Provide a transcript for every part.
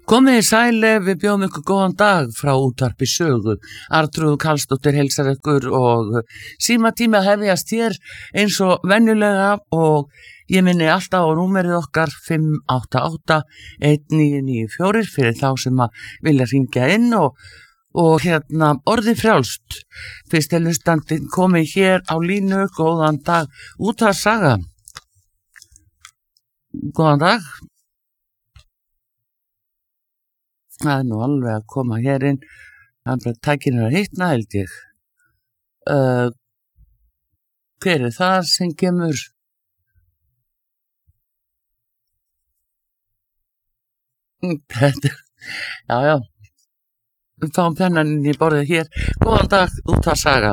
Komið í sæli, við bjóðum ykkur góðan dag frá útvarpi sögu. Arnþrúður Karlsdóttir heilsar ykkur og símatími hefjast hér eins og venjulega og ég minni alltaf á númerið okkar 588-1994 fyrir þá sem að vilja hringja inn og orðið frjálst. Fyrst hlustandi komið hér á línu, góðan dag, útvarpssaga. Góðan dag. Það nú alveg að koma hér inn, hann bara tækinn að hitna held ég. Hver það sem kemur? Já, við fáum pennan inn í borðið hér. Góðan dag, útvarpssaga.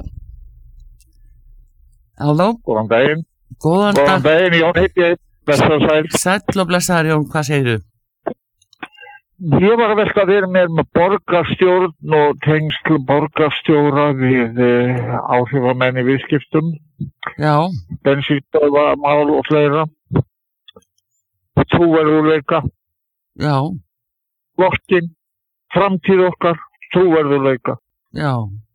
Halló? Góðan daginn. Góðan daginn, Jón heiti ég, blessaður sæl. Sæll og blessaður Jón, hvað segirðu? Ég var að velta fyrir mér með borgarstjórn og tengsl borgarstjóra við áhrifamenn í viðskiptum. Já. Bensínstöðvamál og fleira. Trúverðugleika. Já. Flokkin, framtíð okkar, trúverðugleika. Já.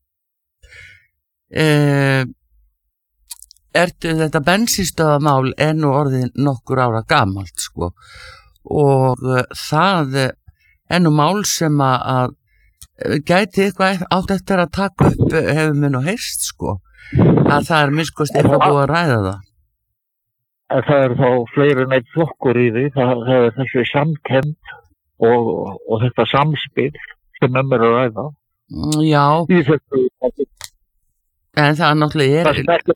Þetta bensínstöðvamál nú orðið nokkur ára gamalt, sko. Og það nú mál sem að gæti eitthvað átt eftir að taka upp hefur mér nú heyrst, sko. Að það minnst eitthvað búið að ræða það. En það þá fleiri en einn flokkur í því. Það þessi samkennd og þetta samspil sem að ræða. Já. En það náttúrulega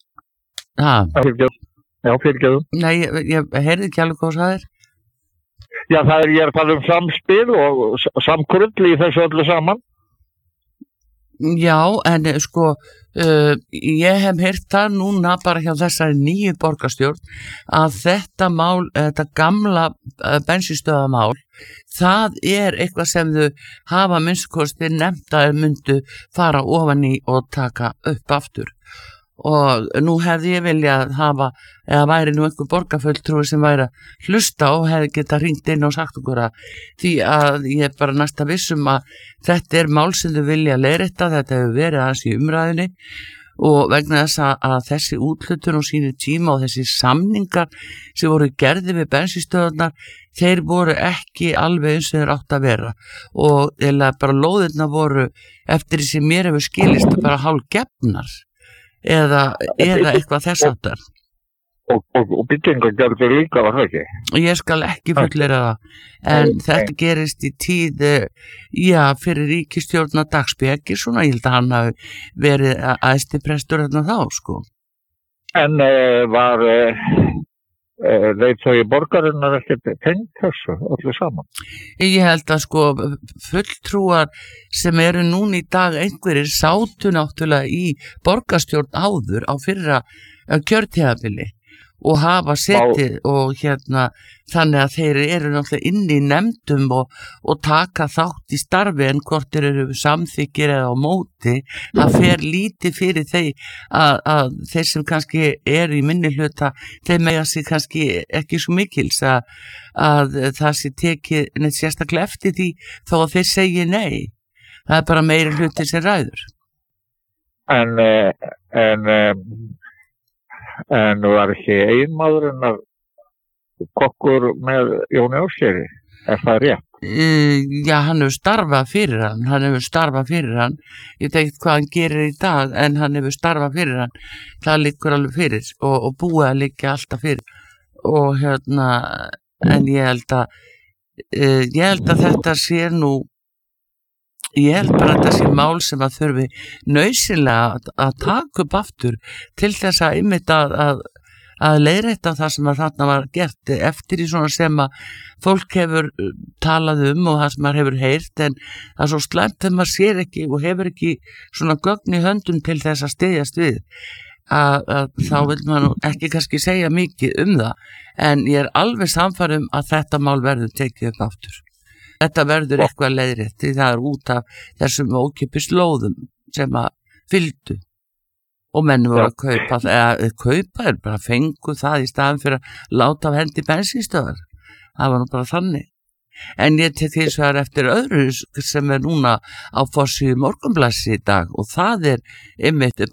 fyrirgefðu. Nei, ég heyrði ekki alveg hvað það Já, ég að tala samspil og samkurl í þessu öllu saman. Já, en sko, ég hef heyrt það núna bara hjá þessari nýju borgarstjórn að þetta mál, þetta gamla bensínstöðvamál, það eitthvað sem þau hafa minnstkosti nefnt að myndu fara ofan í og taka upp aftur. Og nú hefði ég viljað hafa, eða væri nú einhver borgarfulltrúi sem væri að hlusta og hefði getað hringt inn og sagt okkur að því að ég bara næsta vissum að þetta mál sem þau vilja leiðrétta, þetta hefur verið aðeins í umræðinni og vegna þess að þessi úthlutun og sínu tíma og þessi samningar sem voru gerði við bensínstöðvarnar, þeir voru ekki alveg eins og þeir átt að vera og eða bara lóðirna voru eftir því sem mér hefur skilist bara hálf gefnar. Eða eitthvað þess áttar. Og byggingargerðir líka var það ekki? Ég skal ekki fullera það, en þetta gerist í tíð, fyrir ríkisstjórnar Dagsbjörgi, svona ég held að hann hafi verið æðstiprestur þarna þá, sko. En var leiðtogi borgarinnar ekki tengt þessu öllu saman? Ég held að sko fulltrúar sem eru núna í dag einhverjir sátu náttúrulega í borgarstjórn áður á fyrra kjörtímabili og hafa setið og þannig að þeir eru náttúrulega inni í nefndum og taka þátt í starfi en hvort þeir eru samþykkir eða á móti, það fer lítið fyrir þeir að þeir sem kannski eru í minnihluta, þeir mega sig kannski ekki svo mikils að það sé tekið neitt sérstaklega eftir því þó að þeir segi nei. Það bara meiri hluti sem ræður. En var ekki eiginmaður en kokkur með Jóni Ásgeiri, það rétt? Já, hann hefur starfað fyrir hann, ég veit ekki hvað hann gerir í dag en hann hefur starfað fyrir hann, það liggur alveg fyrir og búið að liggja alltaf fyrir og en ég held að þetta sé nú ég held bara að þetta sé mál sem að þurfi nauðsynlega að taka upp aftur til þess að einmitt að leiðrétta það sem að þarna var gert eftir í svona sem að fólk hefur talað og það sem maður hefur heyrt en það er svo slæmt þegar maður sér ekki og hefur ekki svona gögn í höndum til þess að styðjast við að þá vil maður ekki kannski segja mikið það en ég alveg sannfærð að þetta mál verður tekið upp aftur. Þetta verður eitthvað leiðrétt því það út af þessum ókeypis lóðum sem að fylgdu og menn voru að kaupa bara fengu það í staðan fyrir að láta af hendi bensínstöðvar. Það var nú bara þannig. En ég tek hins vegar eftir öðru sem núna á forsíðu Morgunblaðsins í dag og það einmitt